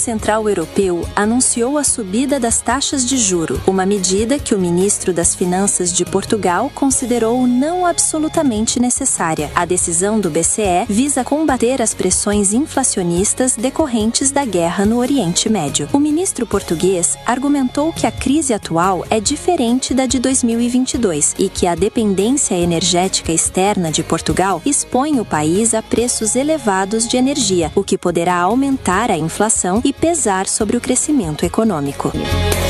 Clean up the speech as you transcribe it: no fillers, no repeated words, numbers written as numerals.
Central Europeu anunciou a subida das taxas de juro, uma medida que o ministro das Finanças de Portugal considerou não absolutamente necessária. A decisão do BCE visa combater as pressões inflacionistas decorrentes da guerra no Oriente Médio. O ministro português argumentou que a crise atual é diferente da de 2022 e que a dependência energética externa de Portugal expõe o país a preços elevados de energia, o que poderá aumentar a inflação e pesar sobre o crescimento econômico.